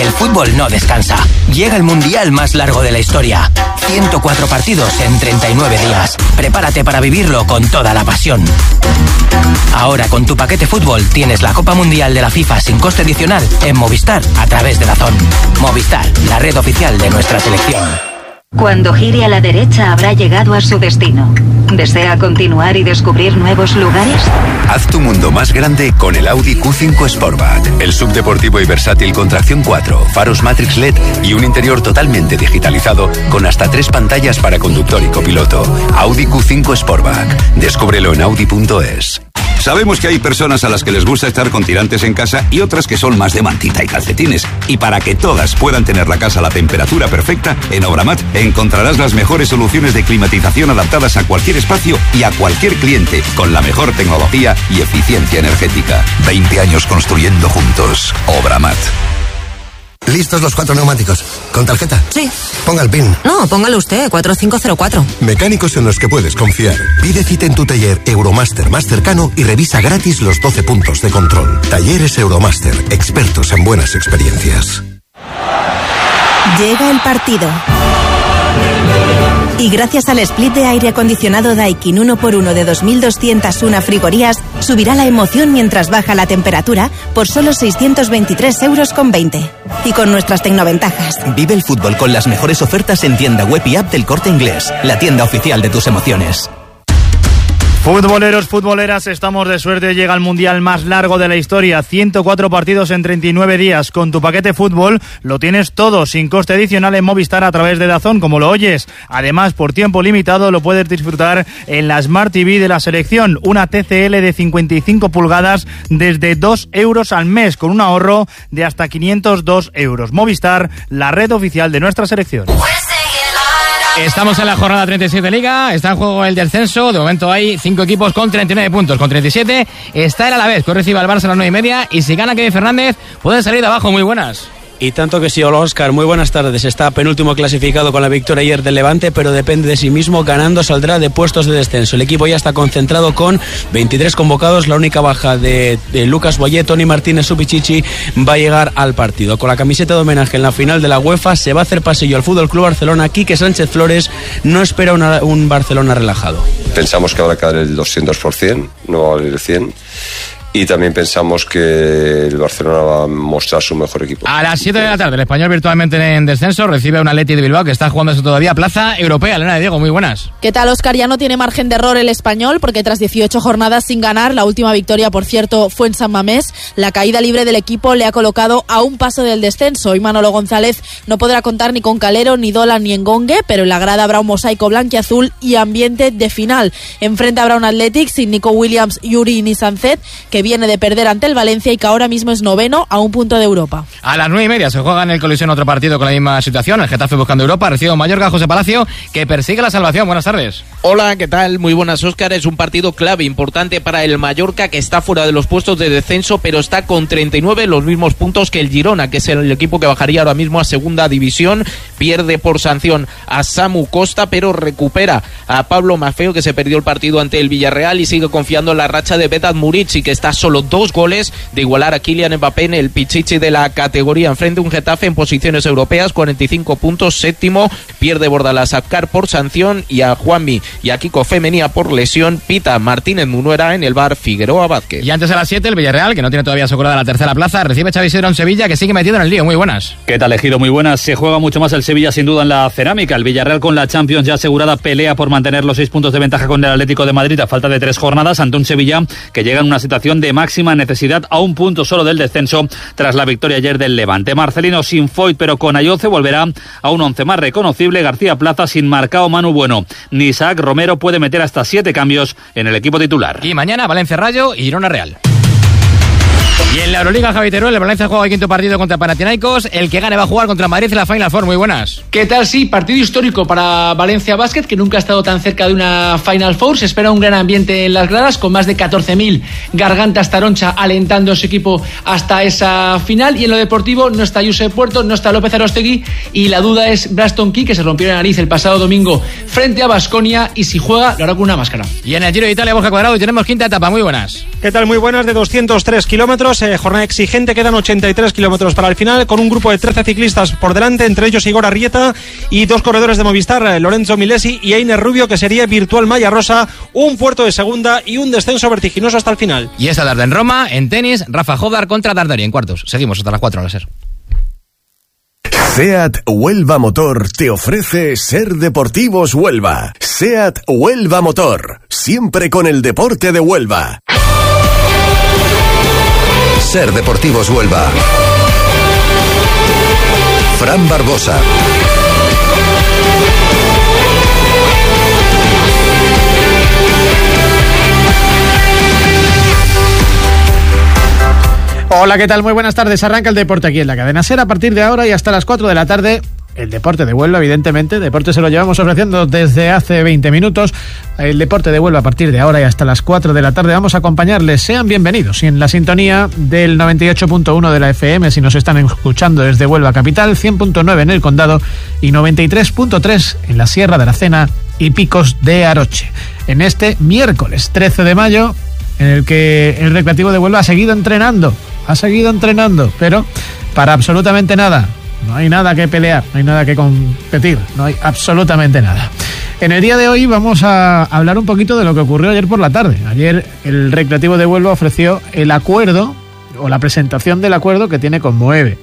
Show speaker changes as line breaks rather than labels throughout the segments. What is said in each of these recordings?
El fútbol no descansa. Llega el mundial más largo de la historia. 104 partidos en 39 días. Prepárate para vivirlo con toda la pasión. Ahora con tu paquete fútbol tienes la Copa Mundial de la FIFA sin coste adicional en Movistar a través de DAZN. Movistar, la red oficial de nuestra selección.
Cuando gire a la derecha habrá llegado a su destino. ¿Desea continuar y descubrir nuevos lugares?
Haz tu mundo más grande con el Audi Q5 Sportback. El subdeportivo y versátil con tracción 4, faros Matrix LED y un interior totalmente digitalizado con hasta 3 pantallas para conductor y copiloto. Audi Q5 Sportback. Descúbrelo en Audi.es.
Sabemos que hay personas a las que les gusta estar con tirantes en casa y otras que son más de mantita y calcetines. Y para que todas puedan tener la casa a la temperatura perfecta, en Obramat encontrarás las mejores soluciones de climatización adaptadas a cualquier espacio y a cualquier cliente, con la mejor tecnología y eficiencia energética. 20 años construyendo juntos. Obramat.
¿Listos los 4 neumáticos? ¿Con tarjeta?
Sí.
Ponga el PIN.
No, póngalo usted, 4504.
Mecánicos en los que puedes confiar. Pide cita en tu taller Euromaster más cercano y revisa gratis los 12 puntos de control. Talleres Euromaster, expertos en buenas experiencias.
Llega el partido. Y gracias al split de aire acondicionado Daikin 1x1 de 2.201 frigorías, subirá la emoción mientras baja la temperatura por solo 623,20 €. Y con nuestras tecnoventajas.
Vive el fútbol con las mejores ofertas en tienda web y app del Corte Inglés, la tienda oficial de tus emociones.
Futboleros, futboleras, estamos de suerte. Llega el mundial más largo de la historia. 104 partidos en 39 días. Con tu paquete fútbol lo tienes todo sin coste adicional en Movistar a través de DAZN, como lo oyes. Además, por tiempo limitado lo puedes disfrutar en la Smart TV de la selección. Una TCL de 55 pulgadas desde 2 € al mes, con un ahorro de hasta 502 €. Movistar, la red oficial de nuestra selección.
Estamos en la jornada 37 de Liga, está en juego el descenso, de momento hay 5 equipos con 39 puntos, con 37 está el Alavés, que recibe al Barça a las 9:30 y si gana Kevin Fernández pueden salir de abajo. Muy buenas.
Y tanto que sí, hola Óscar, muy buenas tardes. Está penúltimo clasificado con la victoria ayer del Levante, pero depende de sí mismo. Ganando saldrá de puestos de descenso. El equipo ya está concentrado con 23 convocados. La única baja de Lucas Boyé, Toni Martínez, Supichichi va a llegar al partido. Con la camiseta de homenaje en la final de la UEFA se va a hacer pasillo al FC Barcelona. Quique Sánchez Flores no espera un Barcelona relajado.
Pensamos que habrá que dar el 200%, no va a valer el 100%. Y también pensamos que el Barcelona va a mostrar su mejor equipo.
A las 7 de la tarde, el Español virtualmente en descenso recibe a un Atleti de Bilbao que está jugándose todavía plaza europea. Elena de Diego, muy buenas.
¿Qué tal, Óscar? Ya no tiene margen de error el Español porque tras 18 jornadas sin ganar, la última victoria, por cierto, fue en San Mamés. La caída libre del equipo le ha colocado a un paso del descenso y Manolo González no podrá contar ni con Calero, ni Dolan, ni Engongue, pero en la grada habrá un mosaico blanquiazul y ambiente de final. Enfrente habrá un Athletic sin Nico Williams, Yuri ni Sancet, que viene de perder ante el Valencia y que ahora mismo es noveno a un punto de Europa.
A las 9:30 se juega en el Colisión otro partido con la misma situación. El Getafe buscando Europa, recibe un Mallorca, José Palacio, que persigue la salvación. Buenas tardes.
Hola, ¿qué tal? Muy buenas, Óscar. Es un partido clave, importante para el Mallorca, que está fuera de los puestos de descenso, pero está con 39, los mismos puntos que el Girona, que es el equipo que bajaría ahora mismo a segunda división. Pierde por sanción a Samu Costa, pero recupera a Pablo Maffeo, que se perdió el partido ante el Villarreal, y sigue confiando en la racha de Vedat Murici, que está solo 2 goles de igualar a Kylian Mbappé en el pichichi de la categoría. Enfrente un Getafe en posiciones europeas, 45 puntos, séptimo. Pierde Bordalás a Car por sanción y a Juanmi y a Kiko Femenía por lesión. Pita Martínez Munuera en el bar Figueroa Vázquez.
Y antes a las 7 el Villarreal, que no tiene todavía asegurada la tercera plaza, recibe Xavi Isidro en Sevilla, que sigue metido en el lío. Muy buenas.
¿Qué tal, Ejido? Muy buenas. Se juega mucho más el Sevilla sin duda en la cerámica. El Villarreal con la Champions ya asegurada pelea por mantener los 6 puntos de ventaja con el Atlético de Madrid a falta de 3 jornadas ante un Sevilla que llega en una situación de máxima necesidad a un punto solo del descenso tras la victoria ayer del Levante. Marcelino sin Foyt pero con Ayoce volverá a un 11 más reconocible. García Plaza sin Marcao, Manu Bueno ni Isaac Romero puede meter hasta 7 cambios en el equipo titular.
Y mañana Valencia Rayo y Girona Real. Y en la Euroliga, Javi Teruel, el Valencia juega el quinto partido contra Panathinaikos. El que gane va a jugar contra Madrid en la Final Four. Muy buenas.
¿Qué tal? Sí, partido histórico para Valencia Basket, que nunca ha estado tan cerca de una Final Four. Se espera un gran ambiente en las gradas, con más de 14.000 gargantas taroncha alentando a su equipo hasta esa final. Y en lo deportivo no está Josep Puerto, no está López Arostegui, y la duda es Braston Key, que se rompió la nariz el pasado domingo frente a Baskonia, y si juega lo hará con una máscara.
Y en el Giro de Italia, Borja Cuadrado, y tenemos quinta etapa. Muy buenas.
¿Qué tal? Muy buenas, de 203 kilómetros. carreras, jornada exigente, quedan 83 kilómetros para el final, con un grupo de 13 ciclistas por delante, entre ellos Igor Arrieta y dos corredores de Movistar, Lorenzo Milesi y Einer Rubio, que sería Virtual Malla Rosa, un puerto de segunda y un descenso vertiginoso hasta el final.
Y esta tarde en Roma, en tenis, Rafa Jodar contra Darderi en cuartos. Seguimos hasta las 4 a la SER.
SEAT Huelva Motor te ofrece Ser Deportivos Huelva. SEAT Huelva Motor, siempre con el deporte de Huelva. Ser Deportivos Huelva. Fran Barbosa.
Hola, ¿qué tal? Muy buenas tardes. Arranca el deporte aquí en la cadena SER a partir de ahora y hasta las 4 de la tarde. El deporte de Huelva, evidentemente. Deporte se lo llevamos ofreciendo desde hace 20 minutos. El deporte de Huelva a partir de ahora y hasta las 4 de la tarde. Vamos a acompañarles. Sean bienvenidos. Y en la sintonía del 98.1 de la FM, si nos están escuchando desde Huelva Capital, 100.9 en el Condado y 93.3 en la Sierra de Aracena y Picos de Aroche. En este miércoles 13 de mayo, en el que el Recreativo de Huelva ha seguido entrenando, pero para absolutamente nada. No hay nada que pelear, no hay nada que competir, no hay absolutamente nada. En el día de hoy vamos a hablar un poquito de lo que ocurrió ayer por la tarde. Ayer el Recreativo de Huelva ofreció el acuerdo, o la presentación del acuerdo que tiene con Moeve.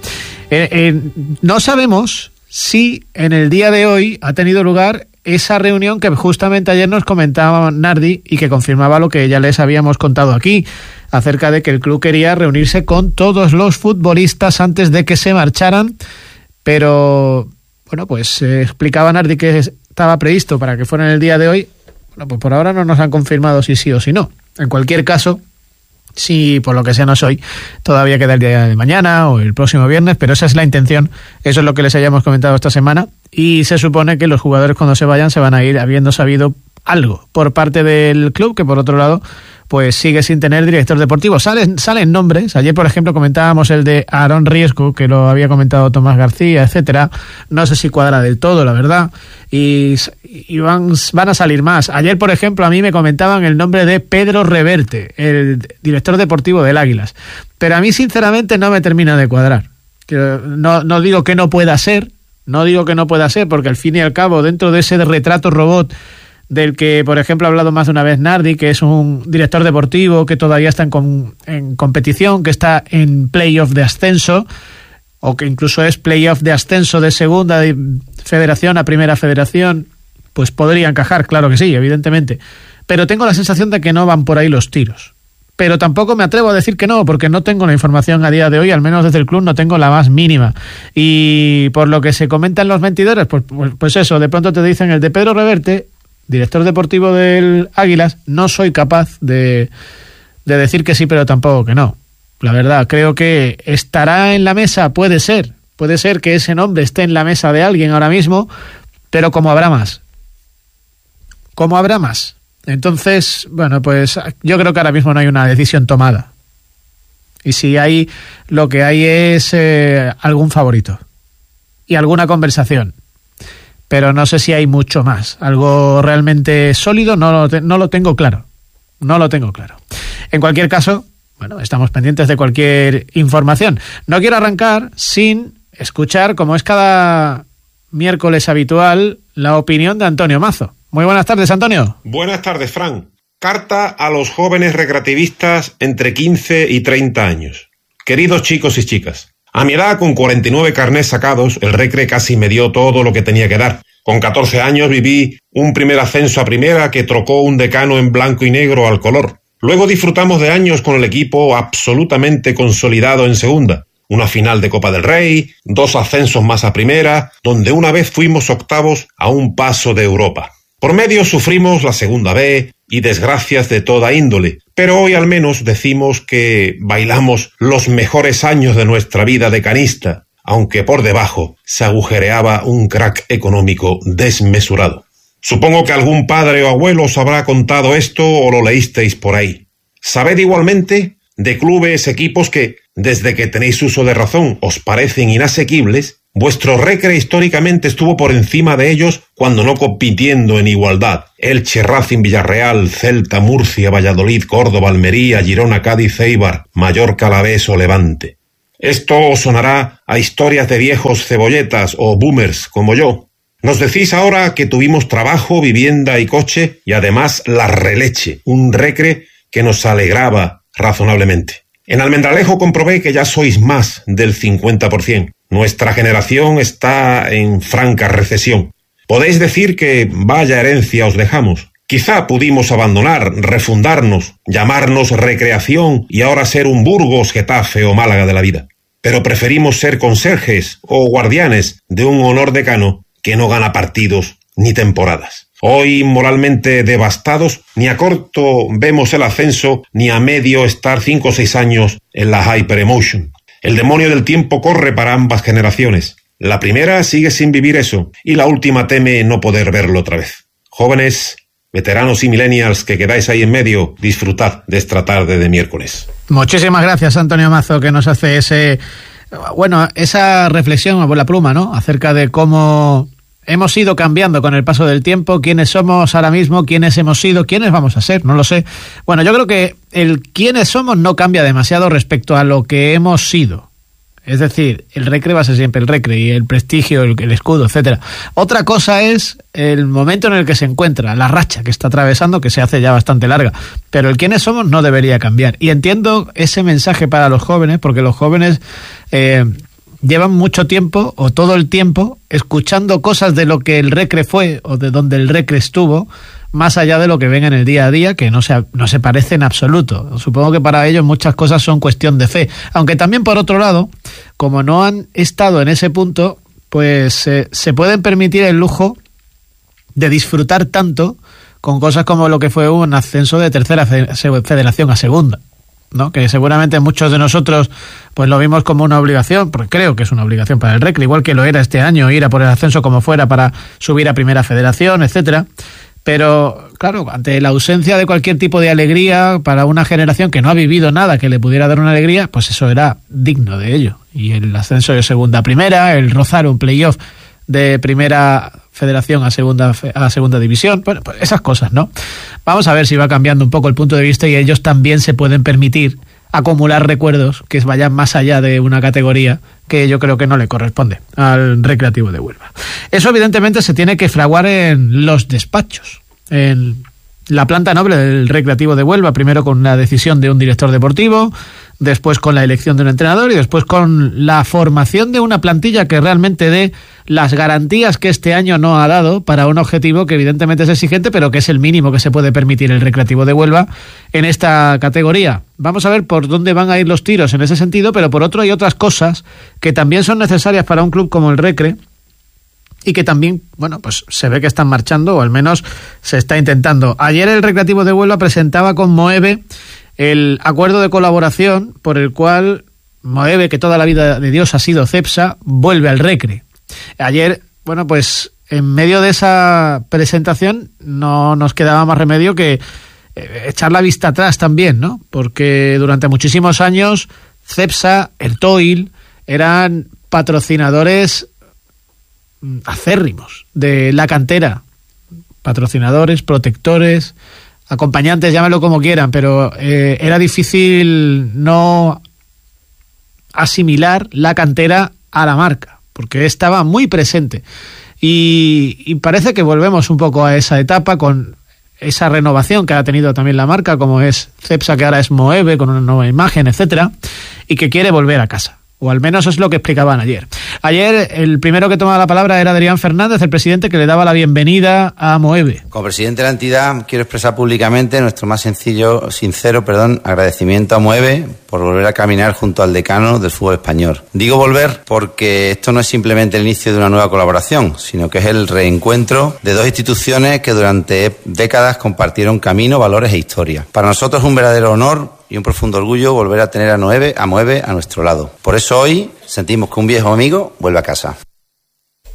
No sabemos si en el día de hoy ha tenido lugar esa reunión que justamente ayer nos comentaba Nardi y que confirmaba lo que ya les habíamos contado aquí, acerca de que el club quería reunirse con todos los futbolistas antes de que se marcharan, pero bueno, pues explicaba Nardi que estaba previsto para que fuera en el día de hoy. Bueno, pues por ahora no nos han confirmado si sí o si no. En cualquier caso, si por lo que sea no es hoy, todavía queda el día de mañana o el próximo viernes, pero esa es la intención, eso es lo que les hayamos comentado esta semana, y se supone que los jugadores cuando se vayan se van a ir habiendo sabido algo por parte del club, que por otro lado pues sigue sin tener director deportivo. Salen nombres. Ayer, por ejemplo, comentábamos el de Aarón Riesco, que lo había comentado Tomás García, etcétera. No sé si cuadra del todo, la verdad. Y van a salir más. Ayer, por ejemplo, a mí me comentaban el nombre de Pedro Reverte, el director deportivo del Águilas. Pero a mí, sinceramente, no me termina de cuadrar. No digo que no pueda ser, porque al fin y al cabo, dentro de ese retrato robot del que, por ejemplo, ha hablado más de una vez Nardi, que es un director deportivo que todavía está en competición, que está en playoff de ascenso, o que incluso es playoff de ascenso de segunda federación a primera federación, pues podría encajar, claro que sí, evidentemente. Pero tengo la sensación de que no van por ahí los tiros. Pero tampoco me atrevo a decir que no, porque no tengo la información a día de hoy, al menos desde el club no tengo la más mínima. Y por lo que se comenta en los mentidores, pues eso, de pronto te dicen el de Pedro Reverte, director deportivo del Águilas, no soy capaz de decir que sí, pero tampoco que no. La verdad, creo que estará en la mesa, puede ser que ese nombre esté en la mesa de alguien ahora mismo, pero como habrá más. Entonces, bueno, pues yo creo que ahora mismo no hay una decisión tomada. Y si hay, lo que hay es algún favorito y alguna conversación. Pero no sé si hay mucho más. Algo realmente sólido no lo tengo claro. En cualquier caso, bueno, estamos pendientes de cualquier información. No quiero arrancar sin escuchar, como es cada miércoles habitual, la opinión de Antonio Mazo. Muy buenas tardes, Antonio.
Buenas tardes, Fran. Carta a los jóvenes recreativistas entre 15 y 30 años. Queridos chicos y chicas, a mi edad, con 49 carnés sacados, el Recre casi me dio todo lo que tenía que dar. Con 14 años viví un primer ascenso a primera que trocó un decano en blanco y negro al color. Luego disfrutamos de años con el equipo absolutamente consolidado en segunda. Una final de Copa del Rey, 2 ascensos más a primera, donde una vez fuimos octavos a un paso de Europa. Por medio sufrimos la segunda B y desgracias de toda índole, pero hoy al menos decimos que bailamos los mejores años de nuestra vida de canista, aunque por debajo se agujereaba un crack económico desmesurado. Supongo que algún padre o abuelo os habrá contado esto o lo leísteis por ahí. Sabed igualmente de clubes, equipos que, desde que tenéis uso de razón, os parecen inasequibles, Vuestro Recre históricamente estuvo por encima de ellos cuando no compitiendo en igualdad. Elche, Racing, Villarreal, Celta, Murcia, Valladolid, Córdoba, Almería, Girona, Cádiz, Eibar, Mallorca, Alavés o Levante. Esto os sonará a historias de viejos cebolletas o boomers como yo. Nos decís ahora que tuvimos trabajo, vivienda y coche y además la releche, un Recre que nos alegraba razonablemente. En Almendralejo comprobé que ya sois más del 50%. Nuestra generación está en franca recesión. Podéis decir que vaya herencia os dejamos. Quizá pudimos abandonar, refundarnos, llamarnos recreación y ahora ser un Burgos, Getafe o Málaga de la vida. Pero preferimos ser conserjes o guardianes de un honor decano que no gana partidos ni temporadas. Hoy, moralmente devastados, ni a corto vemos el ascenso, ni a medio estar 5 o 6 años en la hyperemotion. El demonio del tiempo corre para ambas generaciones. La primera sigue sin vivir eso, y la última teme no poder verlo otra vez. Jóvenes, veteranos y millennials que quedáis ahí en medio, disfrutad de esta tarde de miércoles.
Muchísimas gracias, Antonio Mazo, que nos hace esa reflexión por la pluma, ¿no? Acerca de cómo hemos ido cambiando con el paso del tiempo, quiénes somos ahora mismo, quiénes hemos sido, quiénes vamos a ser, no lo sé. Bueno, yo creo que el quiénes somos no cambia demasiado respecto a lo que hemos sido. Es decir, el Recre va a ser siempre el Recre y el prestigio, el escudo, etcétera. Otra cosa es el momento en el que se encuentra, la racha que está atravesando, que se hace ya bastante larga. Pero el quiénes somos no debería cambiar. Y entiendo ese mensaje para los jóvenes, porque los jóvenes llevan mucho tiempo, o todo el tiempo, escuchando cosas de lo que el Recre fue, o de donde el Recre estuvo, más allá de lo que ven en el día a día, que no se parece en absoluto. Supongo que para ellos muchas cosas son cuestión de fe. Aunque también, por otro lado, como no han estado en ese punto, pues se pueden permitir el lujo de disfrutar tanto con cosas como lo que fue un ascenso de tercera federación a segunda, ¿no? Que seguramente muchos de nosotros pues lo vimos como una obligación, porque creo que es una obligación para el Recre, igual que lo era este año ir a por el ascenso como fuera para subir a primera federación, etcétera. Pero claro, ante la ausencia de cualquier tipo de alegría para una generación que no ha vivido nada que le pudiera dar una alegría, pues eso era digno de ello. Y el ascenso de segunda a primera, el rozar un playoff de primera federación a segunda división, bueno, pues esas cosas, ¿no? Vamos a ver si va cambiando un poco el punto de vista y ellos también se pueden permitir acumular recuerdos que vayan más allá de una categoría que yo creo que no le corresponde al Recreativo de Huelva. Eso evidentemente se tiene que fraguar en los despachos, en la planta noble del Recreativo de Huelva, primero con la decisión de un director deportivo, después con la elección de un entrenador y después con la formación de una plantilla que realmente dé las garantías que este año no ha dado para un objetivo que evidentemente es exigente, pero que es el mínimo que se puede permitir el Recreativo de Huelva en esta categoría. Vamos a ver por dónde van a ir los tiros en ese sentido, pero por otro hay otras cosas que también son necesarias para un club como el Recre y que también, bueno, pues se ve que están marchando, o al menos se está intentando. Ayer el Recreativo de Huelva presentaba con Moeve el acuerdo de colaboración por el cual Moeve, que toda la vida de Dios ha sido Cepsa, vuelve al Recre. Ayer, bueno, pues en medio de esa presentación no nos quedaba más remedio que echar la vista atrás también, ¿no? Porque durante muchísimos años Cepsa, el TOIL, eran patrocinadores acérrimos de la cantera, patrocinadores, protectores, acompañantes, llámalo como quieran, pero era difícil no asimilar la cantera a la marca, porque estaba muy presente y parece que volvemos un poco a esa etapa con esa renovación que ha tenido también la marca, como es Cepsa, que ahora es Moeve, con una nueva imagen, etcétera, y que quiere volver a casa. O al menos es lo que explicaban ayer. Ayer el primero que tomaba la palabra era Adrián Fernández, el presidente, que le daba la bienvenida a Moeve.
Como presidente de la entidad quiero expresar públicamente nuestro más sincero agradecimiento a Moeve por volver a caminar junto al decano del fútbol español. Digo volver porque esto no es simplemente el inicio de una nueva colaboración, sino que es el reencuentro de dos instituciones que durante décadas compartieron camino, valores e historia. Para nosotros es un verdadero honor y un profundo orgullo volver a tener a Moeve a nuestro lado. Por eso hoy sentimos que un viejo amigo vuelve a casa.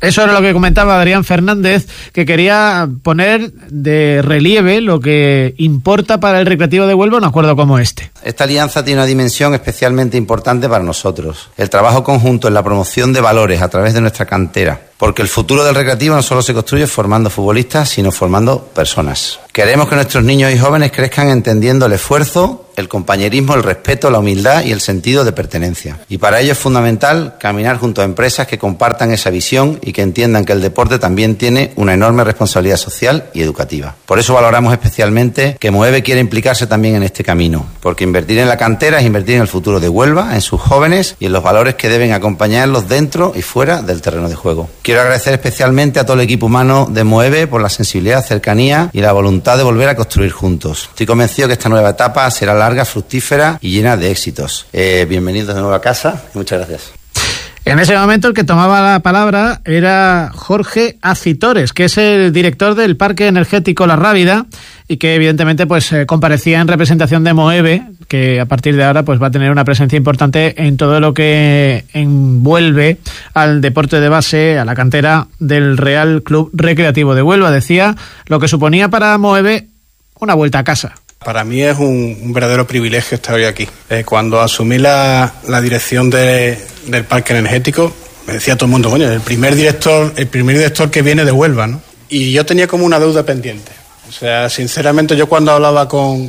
Eso era lo que comentaba Adrián Fernández, que quería poner de relieve lo que importa para el Recreativo de Huelva un acuerdo como este.
Esta alianza tiene una dimensión especialmente importante para nosotros. El trabajo conjunto en la promoción de valores a través de nuestra cantera. Porque el futuro del Recreativo no solo se construye formando futbolistas, sino formando personas. Queremos que nuestros niños y jóvenes crezcan entendiendo el esfuerzo, el compañerismo, el respeto, la humildad y el sentido de pertenencia. Y para ello es fundamental caminar junto a empresas que compartan esa visión y que entiendan que el deporte también tiene una enorme responsabilidad social y educativa. Por eso valoramos especialmente que Moeve quiere implicarse también en este camino, porque invertir en la cantera es invertir en el futuro de Huelva, en sus jóvenes y en los valores que deben acompañarlos dentro y fuera del terreno de juego. Quiero agradecer especialmente a todo el equipo humano de Moeve por la sensibilidad, cercanía y la voluntad de volver a construir juntos. Estoy convencido que esta nueva etapa será larga, fructífera y llena de éxitos. Bienvenidos de nuevo a casa y muchas gracias.
En ese momento el que tomaba la palabra era Jorge Acitores, que es el director del Parque Energético La Rábida y que evidentemente pues comparecía en representación de Moeve, que a partir de ahora pues va a tener una presencia importante en todo lo que envuelve al deporte de base, a la cantera del Real Club Recreativo de Huelva. Decía lo que suponía para Moeve una vuelta a casa.
Para mí es un verdadero privilegio estar hoy aquí. Cuando asumí la dirección del parque energético, me decía todo el mundo, coño, el primer director que viene de Huelva, ¿no? Y yo tenía como una deuda pendiente. O sea, sinceramente yo cuando hablaba con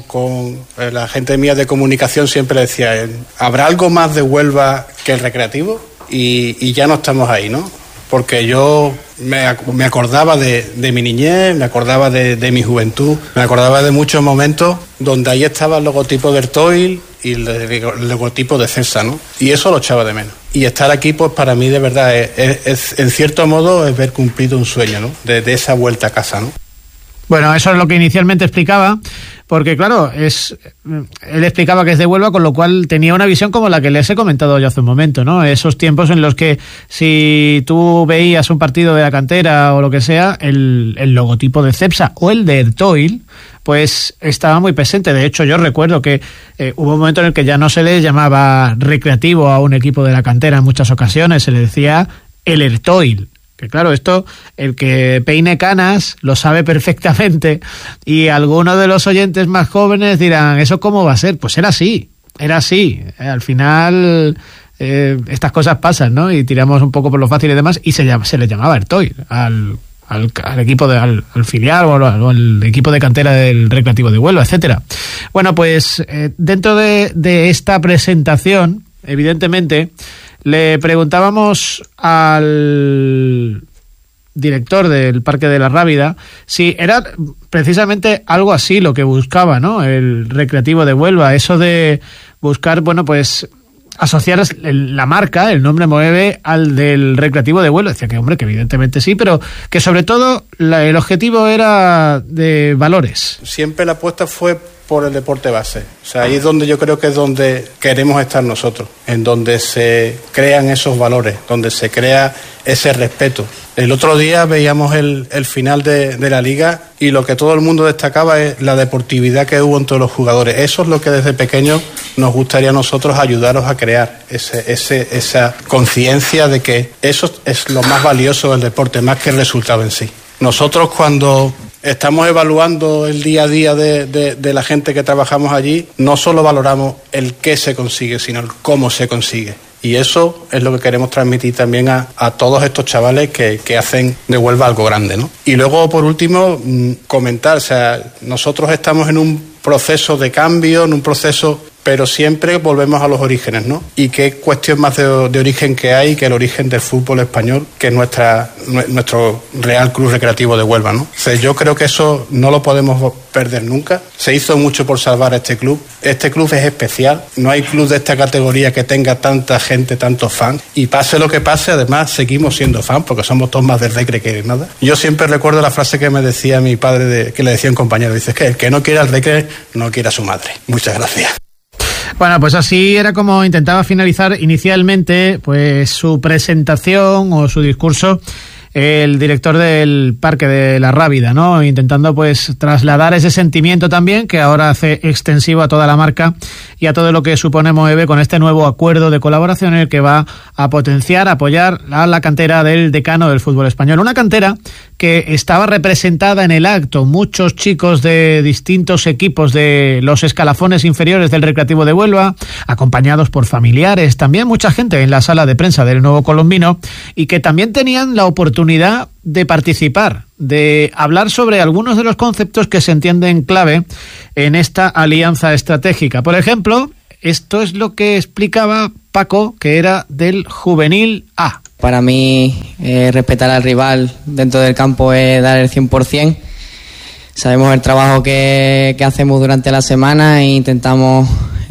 la gente mía de comunicación siempre decía, ¿habrá algo más de Huelva que el Recreativo? Y ya no estamos ahí, ¿no? Porque yo me acordaba de mi niñez, me acordaba de mi juventud, me acordaba de muchos momentos donde ahí estaba el logotipo del TOIL y el logotipo de CESA, ¿no? Y eso lo echaba de menos. Y estar aquí, pues para mí de verdad, es en cierto modo, es ver cumplido un sueño, ¿no? De esa vuelta a casa, ¿no?
Bueno, eso es lo que inicialmente explicaba, porque claro, él explicaba que es de Huelva, con lo cual tenía una visión como la que les he comentado yo hace un momento, ¿no? Esos tiempos en los que si tú veías un partido de la cantera o lo que sea, el logotipo de Cepsa o el de Ertoil, pues estaba muy presente. De hecho, yo recuerdo que hubo un momento en el que ya no se le llamaba Recreativo a un equipo de la cantera en muchas ocasiones, se le decía el Ertoil. Que claro, esto, el que peine canas lo sabe perfectamente y algunos de los oyentes más jóvenes dirán, ¿eso cómo va a ser? Pues era así. Al final estas cosas pasan, ¿no? Y tiramos un poco por lo fácil y demás y se le llamaba Ertoil al equipo al filial o al equipo de cantera del Recreativo de Huelva, etcétera. Bueno, pues dentro de esta presentación, evidentemente, le preguntábamos al director del Parque de la Rábida si era precisamente algo así lo que buscaba, ¿no? El Recreativo de Huelva, eso de buscar, bueno, pues asociar la marca, el nombre Moeve, al del Recreativo de Huelva. Decía que, hombre, que evidentemente sí, pero que sobre todo el objetivo era de valores.
Siempre la apuesta fue por el deporte base. O sea, ahí es donde yo creo que es donde queremos estar nosotros, en donde se crean esos valores, donde se crea ese respeto. El otro día veíamos el final de la liga y lo que todo el mundo destacaba es la deportividad que hubo entre los jugadores. Eso es lo que desde pequeños nos gustaría a nosotros ayudaros a crear, esa conciencia de que eso es lo más valioso del deporte, más que el resultado en sí. Nosotros cuando estamos evaluando el día a día de la gente que trabajamos allí, no solo valoramos el qué se consigue, sino el cómo se consigue. Y eso es lo que queremos transmitir también a todos estos chavales que hacen de Huelva algo grande, ¿no? Y luego, por último, comentar, o sea, nosotros estamos en un proceso de cambio, en un proceso, pero siempre volvemos a los orígenes, ¿no? Y qué cuestión más de origen que hay que el origen del fútbol español, que es nuestro Real Club Recreativo de Huelva, ¿no? O sea, yo creo que eso no lo podemos perder nunca. Se hizo mucho por salvar a este club. Este club es especial. No hay club de esta categoría que tenga tanta gente, tantos fans. Y pase lo que pase, además seguimos siendo fans, porque somos todos más del Recre que nada. Yo siempre recuerdo la frase que me decía mi padre, que le decía un compañero, dice que el que no quiera el Recre no quiera a su madre. Muchas gracias.
Bueno, pues así era como intentaba finalizar inicialmente pues su presentación o su discurso el director del Parque de la Rábida, ¿no? Intentando pues trasladar ese sentimiento también que ahora hace extensivo a toda la marca y a todo lo que supone Moeve con este nuevo acuerdo de colaboración en el que va a potenciar, apoyar a la cantera del decano del fútbol español. Una cantera que estaba representada en el acto, muchos chicos de distintos equipos de los escalafones inferiores del Recreativo de Huelva, acompañados por familiares, también mucha gente en la sala de prensa del Nuevo Colombino, y que también tenían la oportunidad de participar, de hablar sobre algunos de los conceptos que se entienden clave en esta alianza estratégica. Por ejemplo, esto es lo que explicaba Paco, que era del Juvenil A.
Para mí, respetar al rival dentro del campo es dar el 100%. Sabemos el trabajo que hacemos durante la semana e intentamos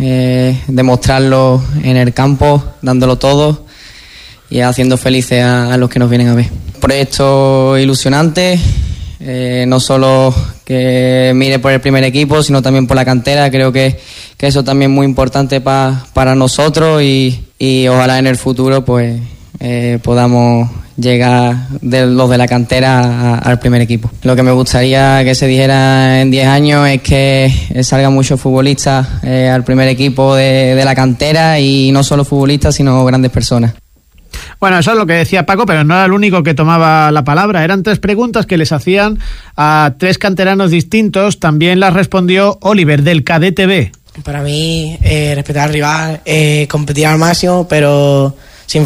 demostrarlo en el campo, dándolo todo y haciendo felices a los que nos vienen a ver. Proyecto ilusionante, no solo que mire por el primer equipo, sino también por la cantera. Creo que eso también es muy importante para nosotros y ojalá en el futuro pues podamos llegar los de la cantera al primer equipo. Lo que me gustaría que se dijera en 10 años es que salgan muchos futbolistas al primer equipo de la cantera, y no solo futbolistas sino grandes personas.
Bueno, eso es lo que decía Paco, pero no era el único que tomaba la palabra. Eran 3 preguntas que les hacían a 3 canteranos distintos. También las respondió Oliver, del Cadete B.
Para mí, respetar al rival, competir al máximo, pero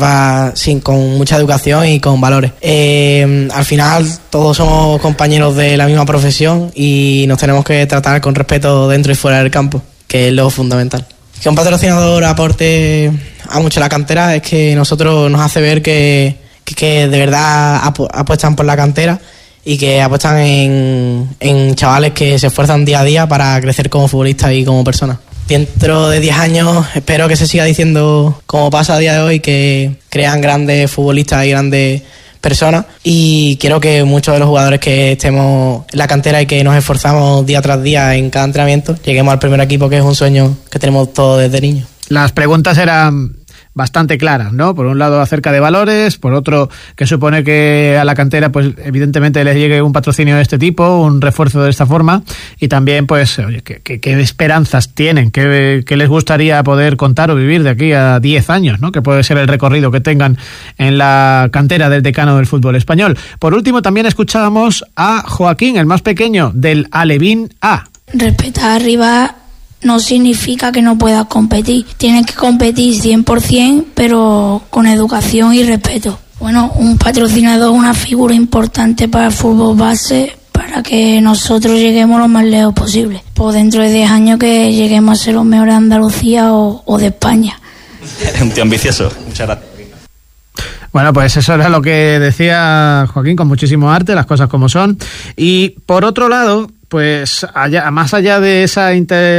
con mucha educación y con valores. Al final todos somos compañeros de la misma profesión y nos tenemos que tratar con respeto dentro y fuera del campo, que es lo fundamental. Que un patrocinador aporte a mucho la cantera es que nosotros nos hace ver que de verdad apuestan por la cantera y que apuestan en chavales que se esfuerzan día a día para crecer como futbolistas y como personas. Dentro de 10 años espero que se siga diciendo, como pasa a día de hoy, que crean grandes futbolistas y grandes personas, y quiero que muchos de los jugadores que estemos en la cantera y que nos esforzamos día tras día en cada entrenamiento lleguemos al primer equipo, que es un sueño que tenemos todos desde niños.
Las preguntas eran bastante claras, ¿no? Por un lado acerca de valores, por otro que supone que a la cantera pues evidentemente les llegue un patrocinio de este tipo, un refuerzo de esta forma, y también pues oye, qué esperanzas tienen, qué les gustaría poder contar o vivir de aquí a 10 años, ¿no? Que puede ser el recorrido que tengan en la cantera del decano del fútbol español. Por último también escuchábamos a Joaquín, el más pequeño, del Alevín A.
Respetar arriba no significa que no puedas competir. Tienes que competir 100%, pero con educación y respeto. Bueno, un patrocinador es una figura importante para el fútbol base, para que nosotros lleguemos lo más lejos posible. Pues dentro de 10 años que lleguemos a ser los mejores de Andalucía o de España.
Un tío ambicioso. Muchas gracias.
Bueno, pues eso era lo que decía Joaquín, con muchísimo arte, las cosas como son. Y por otro lado, pues más allá de esa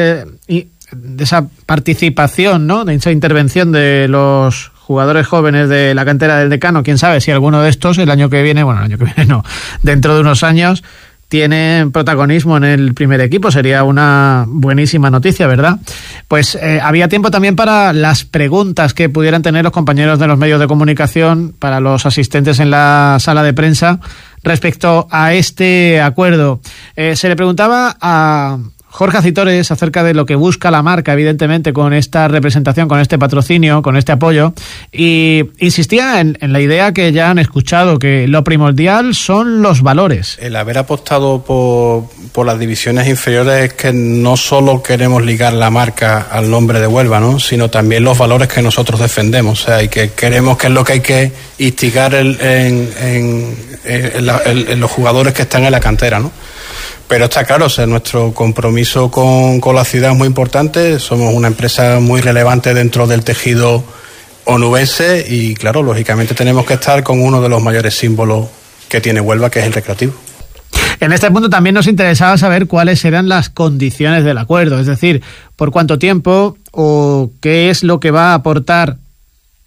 participación, ¿no? De esa intervención de los jugadores jóvenes de la cantera del decano, quién sabe si alguno de estos el año que viene no, dentro de unos años tienen protagonismo en el primer equipo. Sería una buenísima noticia, ¿verdad? Pues había tiempo también para las preguntas que pudieran tener los compañeros de los medios de comunicación, para los asistentes en la sala de prensa, respecto a este acuerdo. Se le preguntaba a Jorge Acitores acerca de lo que busca la marca, evidentemente, con esta representación, con este patrocinio, con este apoyo, y insistía en la idea que ya han escuchado, que lo primordial son los valores.
El haber apostado por las divisiones inferiores es que no solo queremos ligar la marca al nombre de Huelva, ¿no? Sino también los valores que nosotros defendemos, o sea, y que queremos, que es lo que hay que instigar en los jugadores que están en la cantera, ¿no? Pero está claro, o sea, nuestro compromiso con la ciudad es muy importante. Somos una empresa muy relevante dentro del tejido onubense y, claro, lógicamente tenemos que estar con uno de los mayores símbolos que tiene Huelva, que es el Recreativo.
En este punto también nos interesaba saber cuáles eran las condiciones del acuerdo, es decir, por cuánto tiempo o qué es lo que va a aportar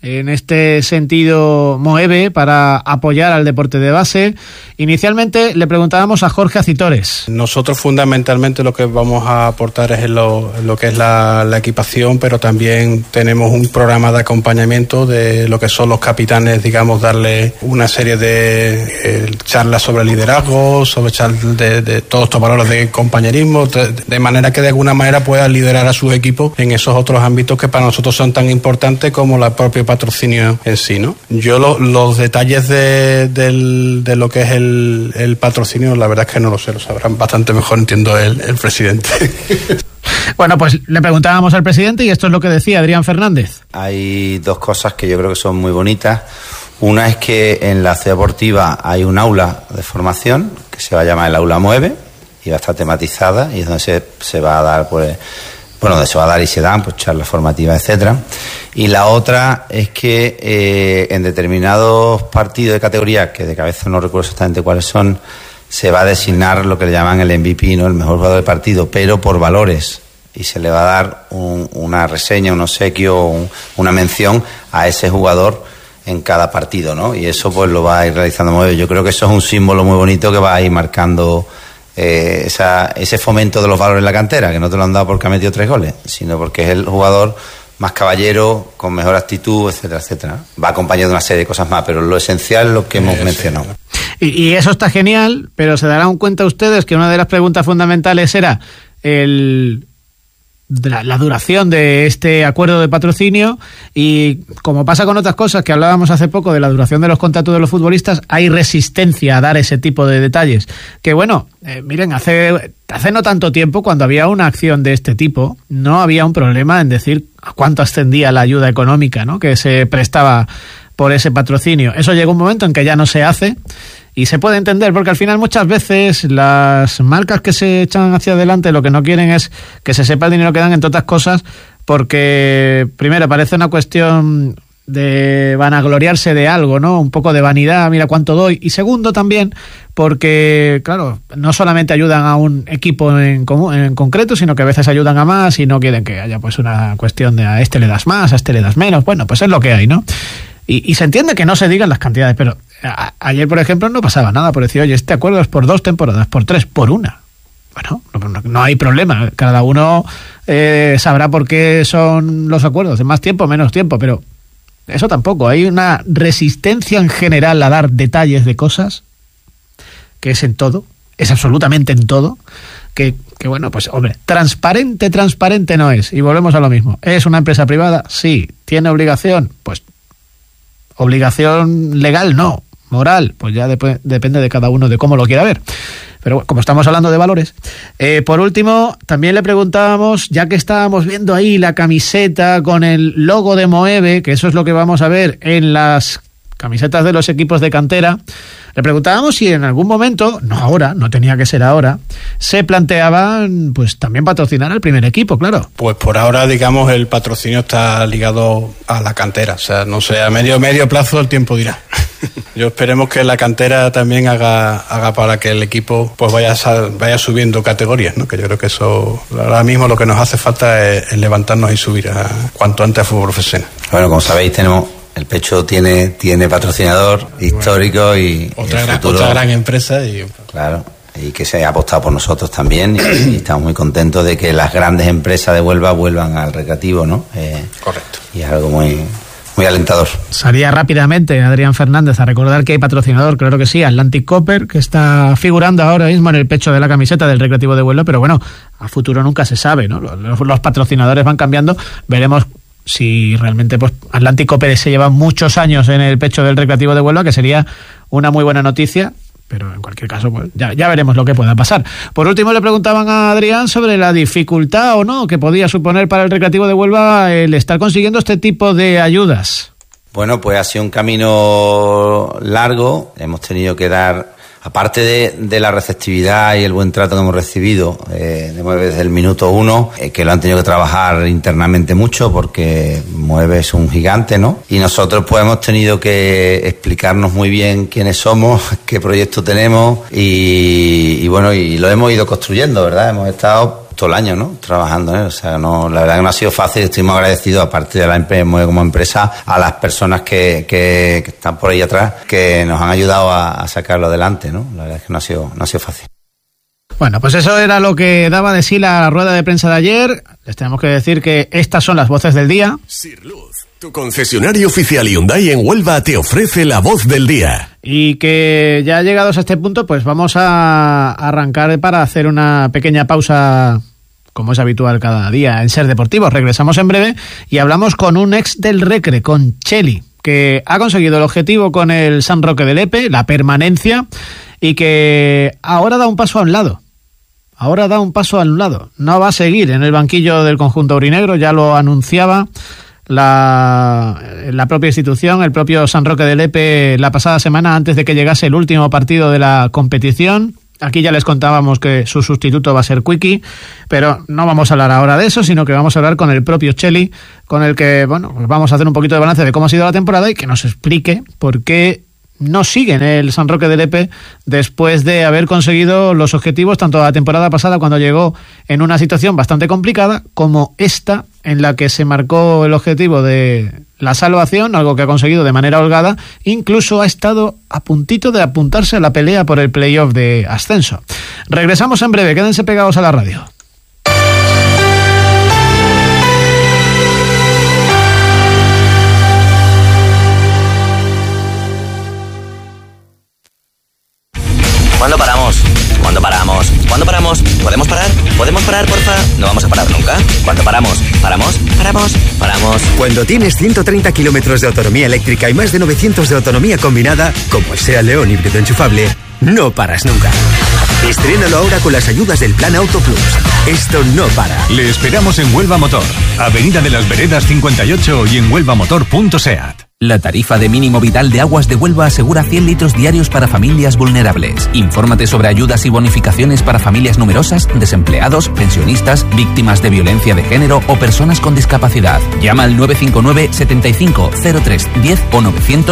en este sentido Moeve para apoyar al deporte de base. Inicialmente le preguntábamos a Jorge Acitores.
Nosotros fundamentalmente lo que vamos a aportar es lo que es la equipación, pero también tenemos un programa de acompañamiento de lo que son los capitanes, digamos, darle una serie de charlas sobre liderazgo, sobre charlas de todos estos valores de compañerismo, de manera que de alguna manera puedan liderar a sus equipos en esos otros ámbitos que para nosotros son tan importantes como la propia patrocinio en sí, ¿no? Yo los detalles de lo que es el patrocinio, la verdad es que no lo sé, lo sabrán bastante mejor, entiendo, el presidente.
Bueno, pues le preguntábamos al presidente y esto es lo que decía Adrián Fernández.
Hay dos cosas que yo creo que son muy bonitas. Una es que en la ciudad deportiva hay un aula de formación que se va a llamar el Aula Mueve y va a estar tematizada y es donde se va a dar, pues, bueno, donde se va a dar y se dan pues charlas formativas, etcétera. Y la otra es que en determinados partidos de categoría, que de cabeza no recuerdo exactamente cuáles son, se va a designar lo que le llaman el MVP, ¿no? El mejor jugador del partido, pero por valores. Y se le va a dar una reseña, un obsequio, una mención a ese jugador en cada partido, ¿no? Y eso pues lo va a ir realizando Moeve. Yo creo que eso es un símbolo muy bonito que va a ir marcando ese fomento de los valores en la cantera, que no te lo han dado porque ha metido 3 goles, sino porque es el jugador más caballero, con mejor actitud, etcétera, etcétera. Va acompañado de una serie de cosas más, pero lo esencial es lo que hemos mencionado.
Y eso está genial, pero se darán cuenta ustedes que una de las preguntas fundamentales era la duración de este acuerdo de patrocinio, y como pasa con otras cosas que hablábamos hace poco de la duración de los contratos de los futbolistas, hay resistencia a dar ese tipo de detalles. Que bueno, miren, hace no tanto tiempo, cuando había una acción de este tipo, no había un problema en decir a cuánto ascendía la ayuda económica, ¿no?, que se prestaba por ese patrocinio. Eso llegó un momento en que ya no se hace. Y se puede entender, porque al final muchas veces las marcas que se echan hacia adelante lo que no quieren es que se sepa el dinero que dan, entre otras cosas, porque primero parece una cuestión de vanagloriarse de algo, ¿no? Un poco de vanidad, mira cuánto doy. Y segundo también porque, claro, no solamente ayudan a un equipo en concreto, sino que a veces ayudan a más y no quieren que haya pues una cuestión de a este le das más, a este le das menos. Bueno, pues es lo que hay, ¿no? Y se entiende que no se digan las cantidades, pero ayer, por ejemplo, no pasaba nada por decir, oye, este acuerdo es por 2 temporadas, por 3, por 1. Bueno, no hay problema. Cada uno sabrá por qué son los acuerdos, de más tiempo, menos tiempo, pero eso tampoco. Hay una resistencia en general a dar detalles de cosas, que es en todo, es absolutamente en todo, que bueno, pues hombre, transparente no es. Y volvemos a lo mismo. ¿Es una empresa privada? Sí. ¿Tiene obligación? Pues obligación legal no, moral, pues ya depende de cada uno de cómo lo quiera ver. Pero bueno, como estamos hablando de valores, por último, también le preguntábamos, ya que estábamos viendo ahí la camiseta con el logo de Moeve, que eso es lo que vamos a ver en las camisetas de los equipos de cantera, le preguntábamos si en algún momento, no ahora, no tenía que ser ahora, se planteaban pues también patrocinar al primer equipo, claro.
Pues por ahora, digamos, el patrocinio está ligado a la cantera, o sea, no sé, a medio plazo el tiempo dirá. Yo esperemos que la cantera también haga para que el equipo pues vaya subiendo categorías, ¿no? Que yo creo que eso ahora mismo lo que nos hace falta es levantarnos y subir cuanto antes a fútbol profesional.
Bueno, como sabéis, el Pecho tiene patrocinador histórico y
otra gran empresa
claro, y que se ha apostado por nosotros también y estamos muy contentos de que las grandes empresas de Huelva vuelvan al recreativo, ¿no?
Correcto.
Y es algo muy alentador.
Salía rápidamente Adrián Fernández a recordar que hay patrocinador, claro que sí, Atlantic Copper, que está figurando ahora mismo en el pecho de la camiseta del Recreativo de Huelva, pero bueno, a futuro nunca se sabe, ¿no? Los patrocinadores van cambiando, veremos si realmente pues Atlantic Copper se lleva muchos años en el pecho del Recreativo de Huelva, que sería una muy buena noticia, pero en cualquier caso pues ya veremos lo que pueda pasar. Por último le preguntaban a Adrián sobre la dificultad o no que podía suponer para el Recreativo de Huelva el estar consiguiendo este tipo de ayudas.
Bueno, pues ha sido un camino largo, hemos tenido que dar, aparte de la receptividad y el buen trato que hemos recibido desde el minuto 1, que lo han tenido que trabajar internamente mucho porque Moeve es un gigante, ¿no? Y nosotros pues hemos tenido que explicarnos muy bien quiénes somos, qué proyecto tenemos y bueno, y lo hemos ido construyendo, ¿verdad? Hemos estado todo el año, ¿no? Trabajando, ¿eh? O sea, no, la verdad que no ha sido fácil. Estuvimos agradecidos, aparte de la empresa como empresa, a las personas que están por ahí atrás, que nos han ayudado a sacarlo adelante, ¿no? La verdad es que no ha sido fácil.
Bueno, pues eso era lo que daba de sí la rueda de prensa de ayer. Les tenemos que decir que estas son las voces del día.
Sirluz, tu concesionario oficial Hyundai en Huelva, te ofrece la voz del día.
Y que ya llegados a este punto, pues vamos a arrancar para hacer una pequeña pausa, como es habitual cada día en Ser Deportivos. Regresamos en breve y hablamos con un ex del Recre, con Cheli, que ha conseguido el objetivo con el San Roque de Lepe, la permanencia, y que ahora da un paso a un lado. No va a seguir en el banquillo del conjunto aurinegro, ya lo anunciaba la propia institución, el propio San Roque de Lepe, la pasada semana antes de que llegase el último partido de la competición. Aquí ya les contábamos que su sustituto va a ser Quiqui, pero no vamos a hablar ahora de eso, sino que vamos a hablar con el propio Cheli, con el que, bueno, pues vamos a hacer un poquito de balance de cómo ha sido la temporada y que nos explique por qué no sigue en el San Roque de Lepe después de haber conseguido los objetivos tanto la temporada pasada, cuando llegó en una situación bastante complicada, como esta, en la que se marcó el objetivo de la salvación, algo que ha conseguido de manera holgada. Incluso ha estado a puntito de apuntarse a la pelea por el playoff de ascenso. Regresamos en breve, quédense pegados a la radio.
¿Cuándo paramos? ¿Cuándo paramos? ¿Cuándo paramos? ¿Podemos parar? ¿Podemos parar, porfa? No vamos a parar nunca. ¿Cuándo paramos? ¿Paramos? ¿Paramos? ¿Paramos?
Cuando tienes 130 kilómetros de autonomía eléctrica y más de 900 de autonomía combinada, como el SEAT León híbrido enchufable, no paras nunca. Estrénalo ahora con las ayudas del Plan Auto Plus. Esto no para.
Le esperamos en Huelva Motor, Avenida de las Veredas 58 y en huelvamotor.seat.
La tarifa de mínimo vital de Aguas de Huelva asegura 100 litros diarios para familias vulnerables. Infórmate sobre ayudas y bonificaciones para familias numerosas, desempleados, pensionistas, víctimas de violencia de género o personas con discapacidad. Llama al 959 75 03 10 o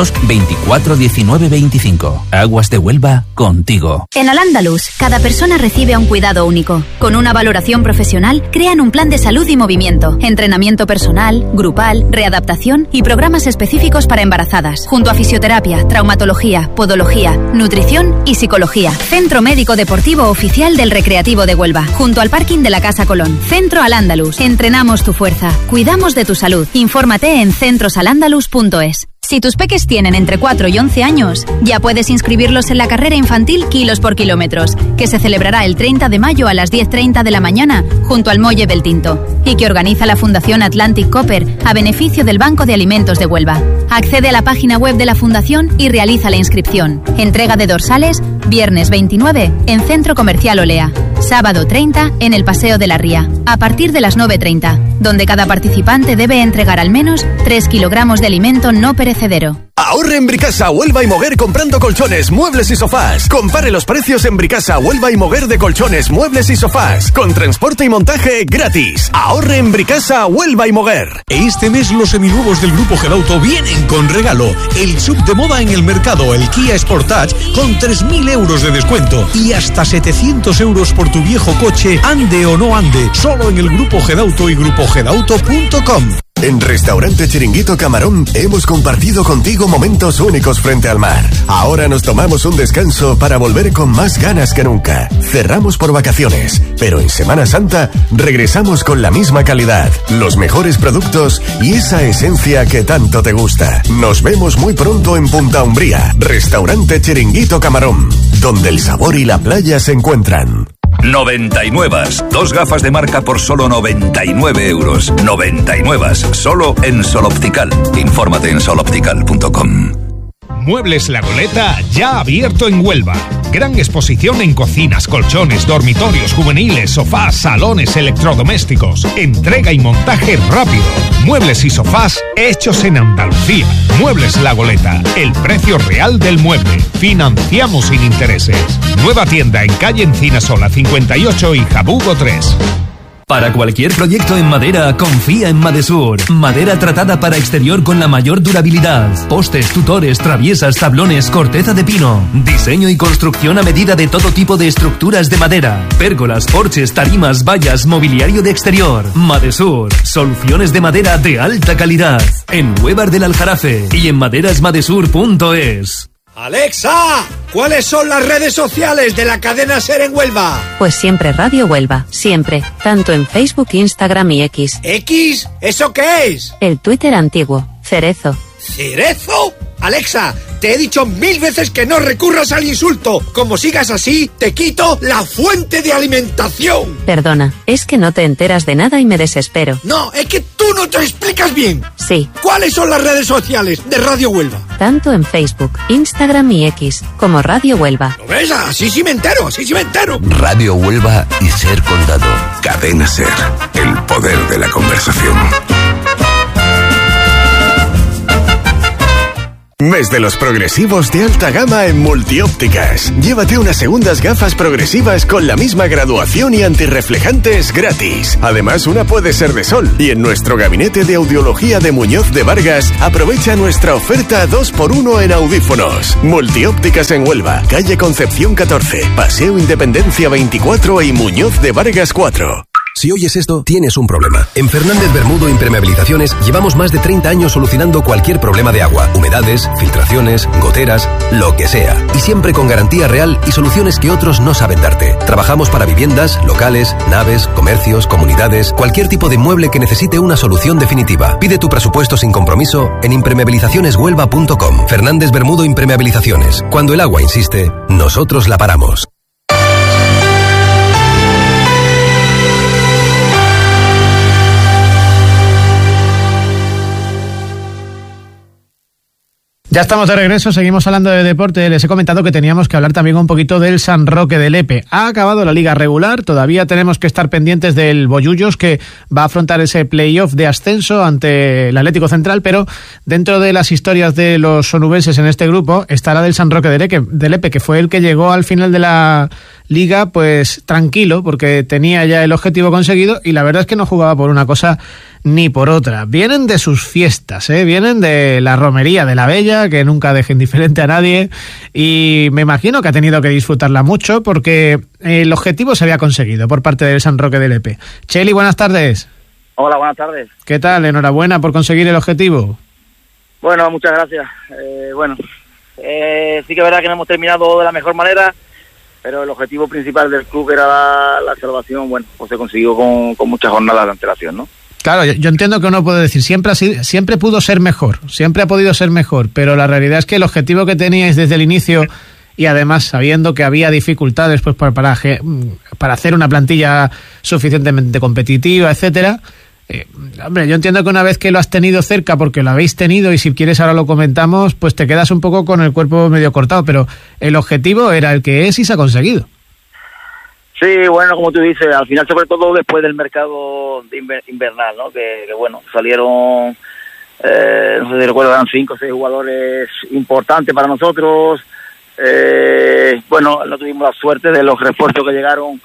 924 19 25. Aguas de Huelva, contigo.
En Al-Ándalus, cada persona recibe un cuidado único. Con una valoración profesional, crean un plan de salud y movimiento, entrenamiento personal, grupal, readaptación y programas específicos para embarazadas, junto a fisioterapia, traumatología, podología, nutrición y psicología. Centro Médico Deportivo Oficial del Recreativo de Huelva, junto al parking de la Casa Colón. Centro Al-Ándalus. Entrenamos tu fuerza, cuidamos de tu salud. Infórmate en centrosalandalus.es. Si tus peques tienen entre 4 y 11 años, ya puedes inscribirlos en la carrera infantil Kilos por Kilómetros, que se celebrará el 30 de mayo a las 10:30 de la mañana junto al Muelle del Tinto, y que organiza la Fundación Atlantic Copper a beneficio del Banco de Alimentos de Huelva. Accede a la página web de la Fundación y realiza la inscripción. Entrega de dorsales, viernes 29 en Centro Comercial Olea, sábado 30 en el Paseo de la Ría, a partir de las 9:30, donde cada participante debe entregar al menos 3 kilogramos de alimento no perecedero.
Ahorre en Bricasa, Huelva y Moguer comprando colchones, muebles y sofás. Compare los precios en Bricasa, Huelva y Moguer de colchones, muebles y sofás. Con transporte y montaje gratis. Ahorre en Bricasa, Huelva y Moguer.
Este mes los seminuevos del Grupo Gedauto vienen con regalo. El sub de moda en el mercado, el Kia Sportage, con 3.000 euros de descuento. Y hasta 700 euros por tu viejo coche, ande o no ande. Solo en el Grupo Gedauto y grupogedauto.com.
En Restaurante Chiringuito Camarón hemos compartido contigo momentos únicos frente al mar. Ahora nos tomamos un descanso para volver con más ganas que nunca. Cerramos por vacaciones, pero en Semana Santa regresamos con la misma calidad, los mejores productos y esa esencia que tanto te gusta. Nos vemos muy pronto en Punta Umbría, Restaurante Chiringuito Camarón, donde el sabor y la playa se encuentran.
99. 2 gafas de marca por solo 99 euros. 99. Solo en Sol Optical. Infórmate en soloptical.com.
Muebles La Goleta, ya abierto en Huelva. Gran exposición en cocinas, colchones, dormitorios, juveniles, sofás, salones, electrodomésticos. Entrega y montaje rápido. Muebles y sofás hechos en Andalucía. Muebles La Goleta, el precio real del mueble. Financiamos sin intereses. Nueva tienda en calle Encinasola 58 y Jabugo 3.
Para cualquier proyecto en madera, confía en Madesur. Madera tratada para exterior con la mayor durabilidad. Postes, tutores, traviesas, tablones, corteza de pino. Diseño y construcción a medida de todo tipo de estructuras de madera. Pérgolas, porches, tarimas, vallas, mobiliario de exterior. Madesur. Soluciones de madera de alta calidad. En Huevar del Aljarafe y en maderasmadesur.es.
¡Alexa! ¿Cuáles son las redes sociales de la cadena SER en Huelva?
Pues siempre Radio Huelva, siempre. Tanto en Facebook, Instagram y X.
¿X? ¿Eso qué es?
El Twitter antiguo, Cerezo.
¿Cerezo? Alexa, te he dicho 1000 veces que no recurras al insulto. Como sigas así, te quito la fuente de alimentación.
Perdona, es que no te enteras de nada y me desespero.
No, es que tú no te explicas bien.
Sí.
¿Cuáles son las redes sociales de Radio Huelva?
Tanto en Facebook, Instagram y X, como Radio Huelva.
¿Lo ves? Así sí me entero, así sí me entero.
Radio Huelva y Ser Condado. Cadena Ser. El poder de la conversación.
Mes de los progresivos de alta gama en Multiópticas. Llévate unas segundas gafas progresivas con la misma graduación y antirreflejantes gratis. Además, una puede ser de sol. Y en nuestro gabinete de audiología de Muñoz de Vargas, aprovecha nuestra oferta 2x1 en audífonos. Multiópticas en Huelva, calle Concepción 14, Paseo Independencia 24 y Muñoz de Vargas 4.
Si oyes esto, tienes un problema. En Fernández Bermudo Impermeabilizaciones llevamos más de 30 años solucionando cualquier problema de agua, humedades, filtraciones, goteras, lo que sea. Y siempre con garantía real y soluciones que otros no saben darte. Trabajamos para viviendas, locales, naves, comercios, comunidades, cualquier tipo de mueble que necesite una solución definitiva. Pide tu presupuesto sin compromiso en impermeabilizacioneshuelva.com. Fernández Bermudo Impermeabilizaciones. Cuando el agua insiste, nosotros la paramos.
Ya estamos de regreso, seguimos hablando de deporte. Les he comentado que teníamos que hablar también un poquito del San Roque de Lepe. Ha acabado la liga regular, todavía tenemos que estar pendientes del Bollullos, que va a afrontar ese playoff de ascenso ante el Atlético Central, pero dentro de las historias de los onubenses en este grupo está la del San Roque de Lepe, que fue el que llegó al final de la liga pues tranquilo, porque tenía ya el objetivo conseguido y la verdad es que no jugaba por una cosa ni por otra. Vienen de sus fiestas, vienen de la romería de la Bella, que nunca deja indiferente a nadie, y me imagino que ha tenido que disfrutarla mucho porque el objetivo se había conseguido por parte del San Roque de Lepe. Cheli, buenas tardes.
Hola, buenas tardes.
¿Qué tal? Enhorabuena por conseguir el objetivo.
Bueno, muchas gracias. Sí que es verdad que no hemos terminado de la mejor manera, pero el objetivo principal del club, que era la salvación, bueno, pues se consiguió con muchas jornadas de antelación, ¿no?
Claro, yo entiendo que uno puede decir, siempre pudo ser mejor, siempre ha podido ser mejor, pero la realidad es que el objetivo que teníais desde el inicio, y además sabiendo que había dificultades pues para hacer una plantilla suficientemente competitiva, etcétera, hombre, yo entiendo que una vez que lo has tenido cerca, porque lo habéis tenido, y si quieres ahora lo comentamos, pues te quedas un poco con el cuerpo medio cortado, pero el objetivo era el que es y se ha conseguido.
Sí, bueno, como tú dices, al final, sobre todo después del mercado invernal, ¿no? Que bueno, salieron, no sé si recuerdo, eran 5 o 6 jugadores importantes para nosotros. Bueno, no tuvimos la suerte de los refuerzos que llegaron,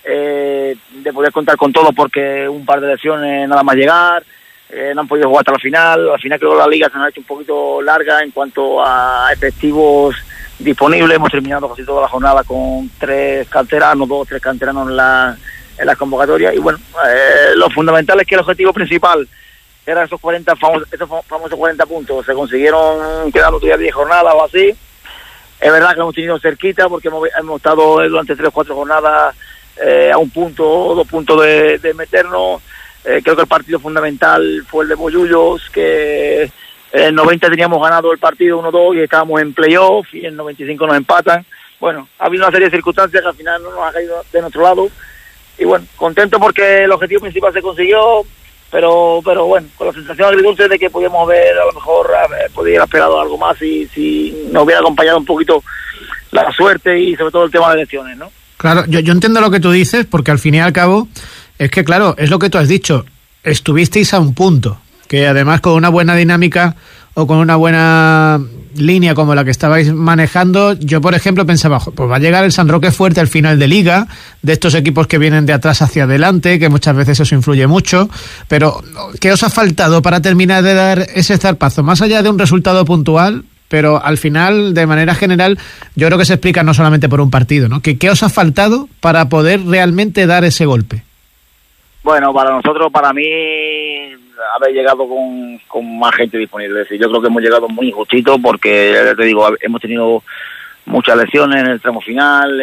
de poder contar con todo, porque un par de lesiones nada más llegar, no han podido jugar hasta la final. Al final creo que la liga se nos ha hecho un poquito larga en cuanto a efectivos disponibles. Hemos terminado casi toda la jornada con 3 canteranos, 2 o 3 canteranos en la convocatoria, y bueno, lo fundamental es que el objetivo principal era esos famosos 40 puntos, se consiguieron quedando todavía 10 jornadas o así. Es verdad que hemos tenido cerquita, porque hemos estado durante 3 o 4 jornadas a 1 punto o 2 puntos de meternos. Creo que el partido fundamental fue el de Bollullos, que en 90 teníamos ganado el partido 1-2 y estábamos en playoff, y en 95 nos empatan. Bueno, ha habido una serie de circunstancias que al final no nos ha caído de nuestro lado, y bueno, contento porque el objetivo principal se consiguió, pero bueno, con la sensación agridulce de que podíamos haber, a lo mejor, podría haber esperado algo más si nos hubiera acompañado un poquito la suerte y sobre todo el tema de lesiones, ¿no?
Claro, yo entiendo lo que tú dices, porque al fin y al cabo, es que claro, es lo que tú has dicho, estuvisteis a 1 punto, que además con una buena dinámica o con una buena línea como la que estabais manejando, yo por ejemplo pensaba, pues va a llegar el San Roque fuerte al final de liga, de estos equipos que vienen de atrás hacia adelante, que muchas veces eso influye mucho, pero ¿qué os ha faltado para terminar de dar ese zarpazo? Más allá de un resultado puntual, pero al final, de manera general, yo creo que se explica no solamente por un partido, ¿no? ¿Qué os ha faltado para poder realmente dar ese golpe?
Bueno, para nosotros, para mí, haber llegado con más gente disponible. Es decir, yo creo que hemos llegado muy justito porque, ya te digo, hemos tenido muchas lesiones en el tramo final,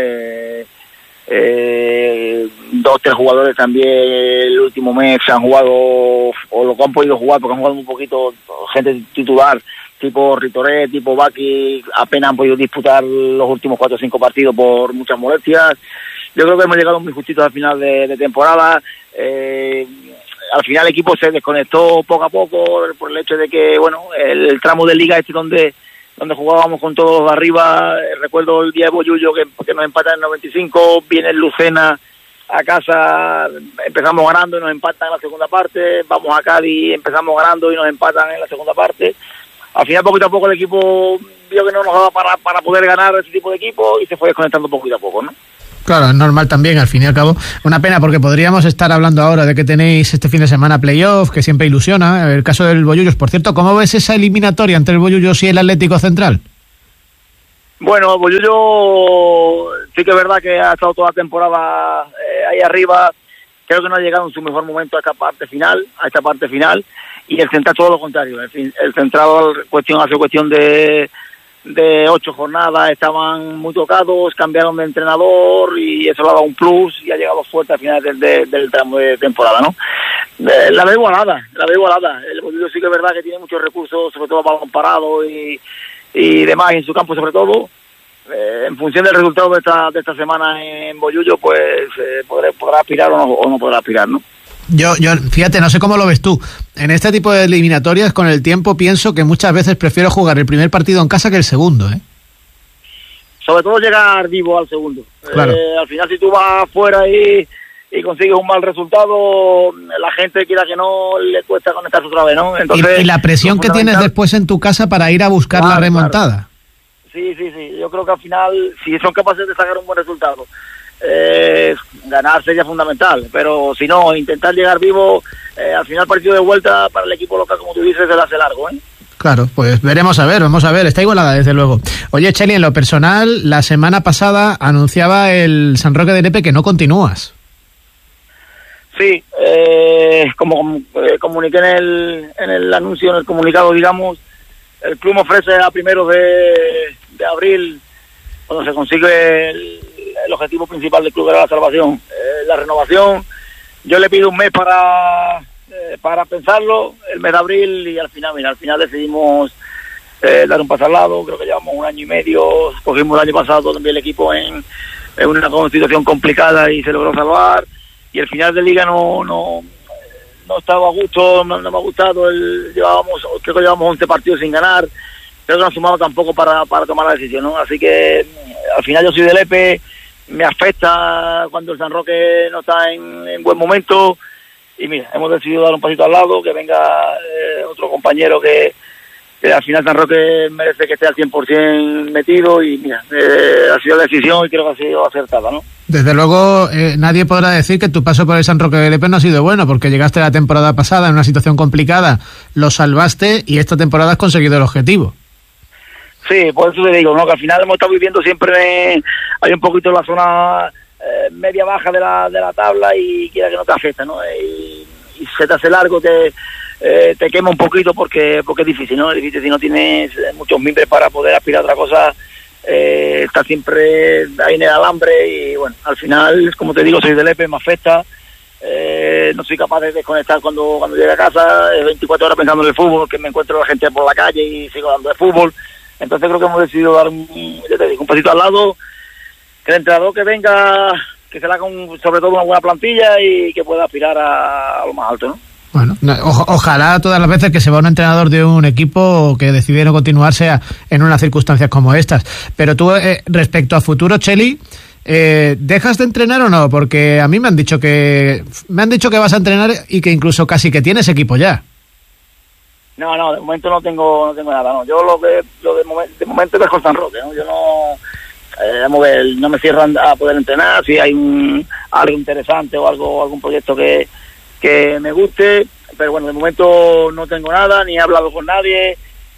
2-3 jugadores también el último mes se han jugado, o lo que han podido jugar, porque han jugado un poquito gente titular, tipo Ritoré, tipo Baki, apenas han podido disputar los últimos 4 o 5 partidos por muchas molestias. Yo creo que hemos llegado muy justitos al final de temporada. Al final el equipo se desconectó poco a poco por el hecho de que, bueno, el tramo de liga donde jugábamos con todos los de arriba, recuerdo el día de Bollullo que nos empatan en el 95, viene el Lucena a casa, empezamos ganando y nos empatan en la segunda parte, vamos a Cádiz, empezamos ganando y nos empatan en la segunda parte. Al final poquito a poco el equipo vio que no nos daba para poder ganar ese tipo de equipo y se fue desconectando poquito a poco, ¿no?
Claro, es normal también, al fin y al cabo. Una pena porque podríamos estar hablando ahora de que tenéis este fin de semana playoff, que siempre ilusiona. El caso del Bollullos, por cierto, ¿cómo ves esa eliminatoria entre el Bollullos y el Atlético Central?
Bueno, el Bollullos sí que es verdad que ha estado toda la temporada ahí arriba. Creo que no ha llegado en su mejor momento a esta parte final. Y el Central todo lo contrario. En fin, el Central hace cuestión de 8 jornadas, estaban muy tocados, cambiaron de entrenador y eso le ha dado un plus y ha llegado fuerte al final del tramo de temporada, ¿no? La veo igualada. El Bolillo sí que es verdad que tiene muchos recursos, sobre todo balón parado y demás, en su campo sobre todo. En función del resultado de esta semana en Bollullo, pues podrá aspirar o no podrá aspirar, ¿no?
Yo, fíjate, no sé cómo lo ves tú. En este tipo de eliminatorias, con el tiempo, pienso que muchas veces prefiero jugar el primer partido en casa que el segundo, ¿eh?
Sobre todo llegar vivo al segundo.
Claro.
Al final, si tú vas afuera y consigues un mal resultado, la gente, quiera que no, le cuesta conectarse otra vez, ¿no? Entonces,
y la presión que tienes después en tu casa para ir a buscar la remontada.
Claro. Sí. Yo creo que al final, si son capaces de sacar un buen resultado, ganar sería fundamental, pero si no, intentar llegar vivo, al final partido de vuelta para el equipo local, como tú dices, se le hace largo, ¿eh?
Claro, pues vamos a ver, está igualada desde luego. Oye, Cheli, en lo personal, la semana pasada anunciaba el San Roque de Lepe que no continúas.
Sí, como comuniqué en el anuncio, en el comunicado, digamos, el club me ofrece a primeros de abril, cuando se consigue el objetivo principal del club de la salvación, la renovación. Yo le pido un mes para pensarlo, el mes de abril, y al final decidimos dar un paso al lado. Creo que llevamos 1 año y medio, cogimos el año pasado también el equipo en una situación complicada y se logró salvar, y el final de liga no estaba a gusto, no me ha gustado. Creo que llevamos 11 partidos sin ganar, creo que no ha sumado tampoco para tomar la decisión, ¿no? Así que al final yo soy del Lepe, me afecta cuando el San Roque no está en buen momento, y mira, hemos decidido dar un pasito al lado, que venga otro compañero que al final San Roque merece que esté al 100% metido, y mira, ha sido la decisión y creo que ha sido acertada, ¿no?
Desde luego, nadie podrá decir que tu paso por el San Roque de Lepe no ha sido bueno, porque llegaste la temporada pasada en una situación complicada, lo salvaste y esta temporada has conseguido el objetivo.
Sí, por eso te digo, ¿no? Que al final hemos estado viviendo siempre hay un poquito en la zona media baja de la tabla, y quiera que no te afecta, ¿no? Y se te hace largo, te quema un poquito porque es difícil, ¿no? Es difícil si no tienes muchos mimbres para poder aspirar a otra cosa. Está siempre ahí en el alambre, y bueno, al final, como te digo, soy del Lepe, me afecta. No soy capaz de desconectar cuando llegue a casa, 24 horas pensando en el fútbol, que me encuentro a la gente por la calle y sigo hablando de fútbol. Entonces creo que hemos decidido dar un pasito al lado, que el entrenador que venga, que se le haga sobre todo una buena plantilla y que pueda aspirar a lo más alto, ¿no?
Bueno, ojalá todas las veces que se va un entrenador de un equipo que decide no continuar sea en unas circunstancias como estas. Pero tú, respecto a futuro, Cheli, ¿dejas de entrenar o no? Porque a mí me han dicho que vas a entrenar y que incluso casi que tienes equipo ya.
No, de momento no tengo nada, no. Yo de momento es con San Roque, ¿no? Yo no, vamos a ver, no me cierro a poder entrenar, si hay algo interesante o algún proyecto que me guste, pero bueno, de momento no tengo nada, ni he hablado con nadie.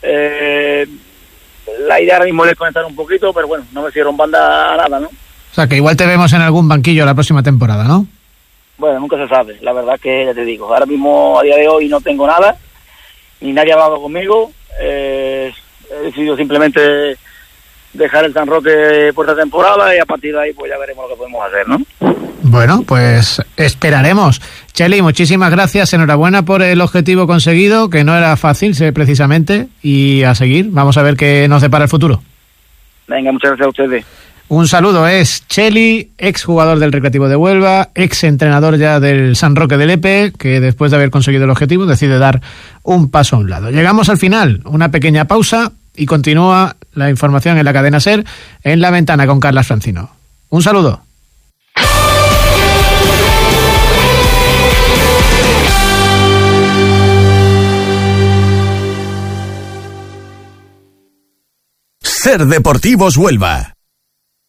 La idea ahora mismo es desconectar un poquito, pero bueno, no me cierro en banda a nada, ¿no?
O sea, que igual te vemos en algún banquillo la próxima temporada, ¿no?
Bueno, nunca se sabe, la verdad que ya te digo, ahora mismo a día de hoy no tengo nada, ni nadie ha hablado conmigo, he decidido simplemente dejar el San Roque por esta temporada y a partir de ahí pues ya veremos lo que podemos hacer, ¿no?
Bueno, pues esperaremos. Cheli, muchísimas gracias, enhorabuena por el objetivo conseguido, que no era fácil, precisamente, y a seguir, vamos a ver qué nos depara el futuro.
Venga, muchas gracias a ustedes.
Un saludo, es Cheli, exjugador del Recreativo de Huelva, ex entrenador ya del San Roque de Lepe, que después de haber conseguido el objetivo decide dar un paso a un lado. Llegamos al final, una pequeña pausa y continúa la información en la cadena SER en La Ventana con Carlas Francino. Un saludo.
SER Deportivos Huelva.